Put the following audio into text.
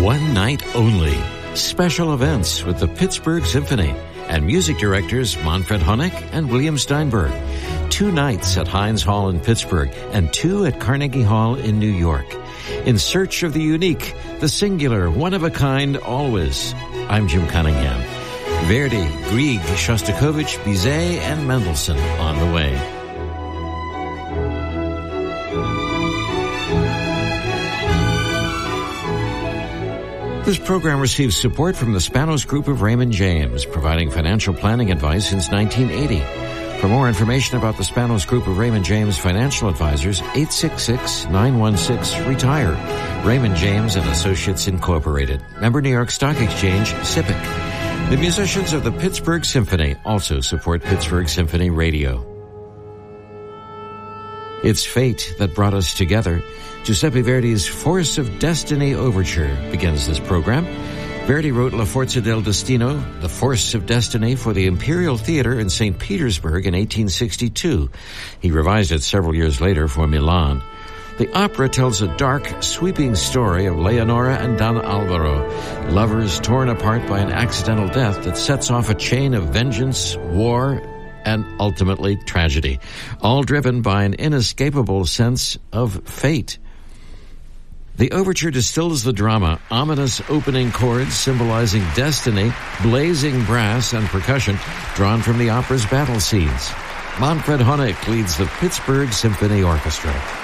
One night only. Special events with the Pittsburgh Symphony and music directors Manfred Honeck and William Steinberg. 2 nights at Heinz Hall in Pittsburgh and 2 at Carnegie Hall in New York. In search of the unique, the singular, one-of-a-kind, always. I'm Jim Cunningham. Verdi, Grieg, Shostakovich, Bizet, and Mendelssohn on the way. This program receives support from the Spanos Group of Raymond James, providing financial planning advice since 1980. For more information about the Spanos Group of Raymond James Financial Advisors, 866-916-RETIRE. Raymond James and Associates Incorporated. Member New York Stock Exchange, SIPC. The musicians of the Pittsburgh Symphony also support Pittsburgh Symphony Radio. It's fate that brought us together. Giuseppe Verdi's Force of Destiny Overture begins this program. Verdi wrote La Forza del Destino, the Force of Destiny, for the Imperial Theater in St. Petersburg in 1862. He revised it several years later for Milan. The opera tells a dark, sweeping story of Leonora and Don Alvaro, lovers torn apart by an accidental death that sets off a chain of vengeance, war, and ultimately tragedy, all driven by an inescapable sense of fate. The overture distills the drama, ominous opening chords symbolizing destiny, blazing brass and percussion drawn from the opera's battle scenes. Manfred Honeck leads the Pittsburgh Symphony Orchestra.